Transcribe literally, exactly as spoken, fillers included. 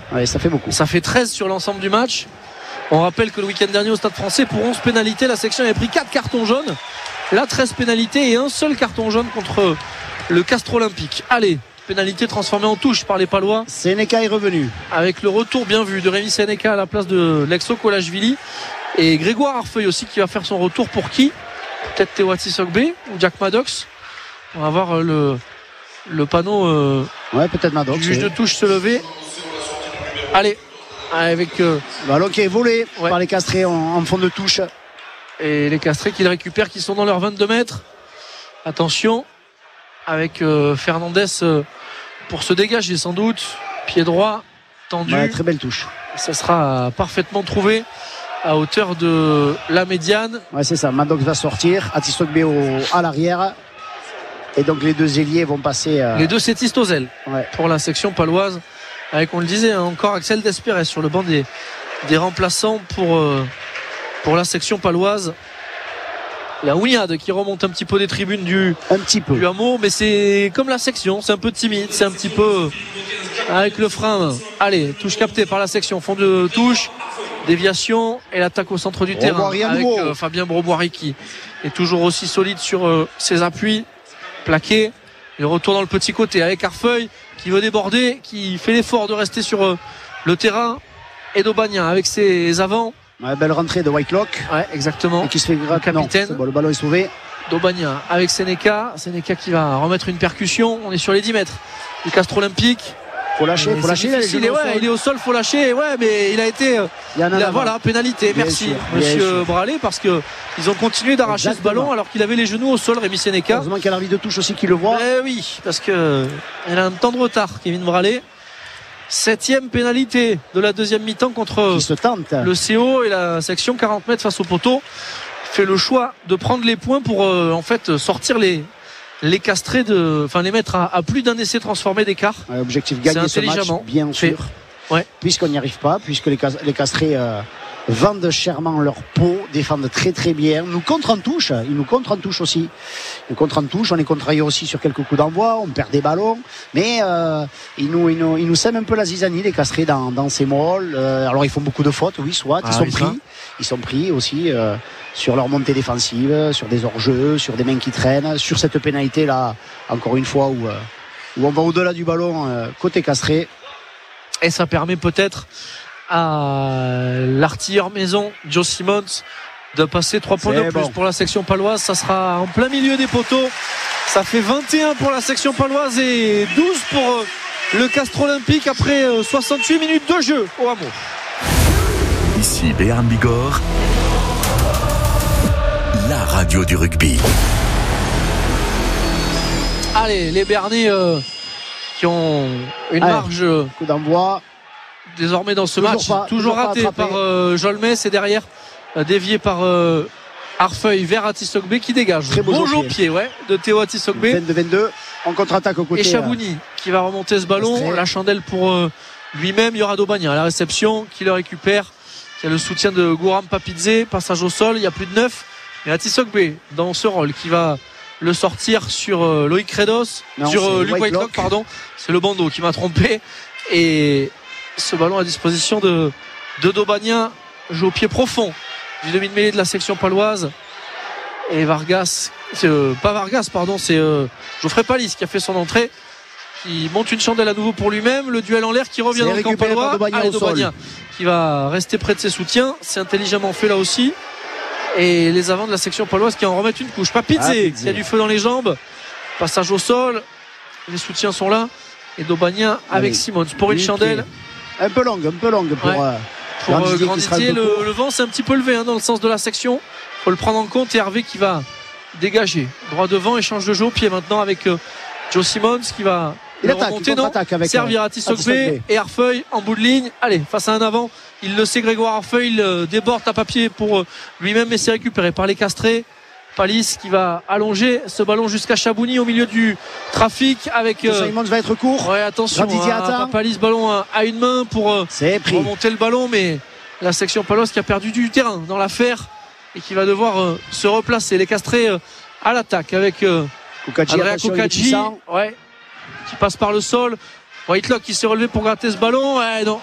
Ouais, ça fait beaucoup. Ça fait treize sur l'ensemble du match. On rappelle que le week-end dernier au Stade Français, pour onze pénalités, la section avait pris quatre cartons jaunes. Là, treize pénalités et un seul carton jaune contre le Castres Olympique. Allez, pénalité transformée en touche par les Palois. Seneka est revenu. Avec le retour bien vu de Rémi Seneka à la place de Lexo Kolashvili. Et Grégoire Arfeuille aussi qui va faire son retour pour qui? Peut-être Tewatis Sogbe ou Jack Maddox. On va voir le, le panneau euh, ouais, peut-être Maddox, du juge oui. de touche se lever. Allez, avec euh, ballon qui est volé ouais. par les Castrés en, en fond de touche. Et les Castrés qui le récupèrent, qui sont dans leurs vingt-deux mètres. Attention, avec euh, Fernandez euh, pour se dégager sans doute. Pied droit, tendu. Ouais, très belle touche. Ça sera parfaitement trouvé à hauteur de la médiane. Ouais, c'est ça. Maddox va sortir. Atisogbe au, à l'arrière. Et donc les deux ailiers vont passer. Euh... Les deux sétistes aux ailes ouais. pour la section paloise. Avec, on le disait, hein, encore Axel Despérez sur le banc des, des remplaçants pour, euh, pour la section paloise. La Ouignade qui remonte un petit peu des tribunes du, un petit peu. du hameau, mais c'est comme la section, c'est un peu timide, c'est un petit peu avec le frein. Allez, touche captée par la section, fond de touche, déviation et l'attaque au centre du terrain avec euh, Fabien Broboiry qui est toujours aussi solide sur euh, ses appuis, plaqué. Le retour dans le petit côté avec Arfeuille qui veut déborder, qui fait l'effort de rester sur euh, le terrain. Et Dobagna avec ses avants. Ouais, belle rentrée de Whitelock. Ouais, exactement. Et qui se fait gratter. Capitaine. Non, bon, le ballon est sauvé. Dobagna avec Seneka. Seneka qui va remettre une percussion. On est sur les dix mètres du Castres Olympique. Faut lâcher, faut lâcher. Il est, ouais, il est au sol, faut lâcher. Ouais, mais il a été. Il y en a il a, voilà, pénalité. Bien Merci, sûr, monsieur Bralet, parce que ils ont continué d'arracher Exactement. ce ballon alors qu'il avait les genoux au sol, Rémi Seneka. Heureusement qu'il y a l'arbitre de touche aussi qui le voit. Eh oui, parce que il a un temps de retard, Kevin Bralet. Septième pénalité de la deuxième mi-temps contre se tente. le C O et la section quarante mètres face au poteau. Fait le choix de prendre les points pour euh, en fait sortir les les castrés de, enfin les mettre à, à plus d'un essai transformé d'écart. Ouais, objectif gagner ce match, bien fait. sûr. Ouais. Puisqu'on n'y arrive pas, puisque les, les castrés euh, vendent chèrement leur peau, défendent très très bien. Nous contre en touche, ils nous contre en touche aussi. Ils nous contre en touche, on est contrarié aussi sur quelques coups d'envoi, on perd des ballons, mais euh, ils nous ils nous ils nous sèment un peu la zizanie les castrés dans dans ces molles. Euh, alors ils font beaucoup de fautes, oui, soit ils ah, sont oui, pris, ça. ils sont pris aussi. Euh, sur leur montée défensive, sur des hors-jeux, sur des mains qui traînent, sur cette pénalité là, encore une fois où, euh, où on va au-delà du ballon euh, côté castré. Et ça permet peut-être à l'artilleur maison Joe Simmons de passer trois points de plus bon. pour la section paloise. Ça sera en plein milieu des poteaux. Ça fait vingt et un pour la section paloise et douze pour le Castres Olympique après soixante-huit minutes de jeu au hameau. Ici Béarn Bigorre, la radio du rugby. Allez, les Béarnais euh, qui ont une Allez, marge coup d'envoi désormais dans ce toujours match, pas, toujours raté par euh, Jolmes et derrière euh, dévié par euh, Arfeuille vers Atisogbe qui dégage. Très beau, beau jeu au pied, ouais, de Théo Atisogbe. vingt-deux vingt-deux en contre-attaque au côté. Et Chabouni euh, qui va remonter ce ballon, Castré. La chandelle pour euh, lui-même. Il y aura Dobagna à la réception qui le récupère, qui a le soutien de Gouram Papidze, passage au sol, il y a plus de neuf. Et Atisogbe dans ce rôle qui va le sortir sur euh, Loïc Credos, non, sur euh, Luc Whitelock, pardon. C'est le bandeau qui m'a trompé. Et ce ballon à disposition de, de Dobagna joue au pied profond du demi de mêlée de la section paloise. Et Vargas, c'est, euh, pas Vargas, pardon, c'est euh, Geoffrey Palis qui a fait son entrée, qui monte une chandelle à nouveau pour lui-même. Le duel en l'air qui revient c'est dans le camp palois. Dobagna, Allez, Dobagna qui va rester près de ses soutiens. C'est intelligemment fait là aussi. Et les avants de la section paloise qui en remettent une couche. Papidze ah, qui a du feu dans les jambes. Passage au sol. Les soutiens sont là. Et Dobagna avec oui. Simons pour une oui, chandelle. Un peu longue, un peu longue pour, ouais. euh, pour euh, Grandidier. Le, le vent s'est un petit peu levé hein, dans le sens de la section. Il faut le prendre en compte. Et Hervé qui va dégager. Droit devant, échange de jeu au pied maintenant avec euh, Joe Simons qui va il attaque, remonter, non avec servir à Atisogbe et Arfeuille en bout de ligne. Allez, face à un avant. Il le sait, Grégoire Arfeuille, il euh, déborde à papier pour euh, lui-même, mais c'est récupéré par les castrés. Palis qui va allonger ce ballon jusqu'à Chabouni au milieu du trafic avec euh, Simons va être court. Ouais, attention, hein, Palis ballon à, à une main pour euh, remonter le ballon, mais la section paloise qui a perdu du terrain dans l'affaire et qui va devoir euh, se replacer. Les castrés euh, à l'attaque avec euh, Andrea Kokadji, ouais, qui passe par le sol. Whitelock qui s'est relevé pour gratter ce ballon. Ouais, non,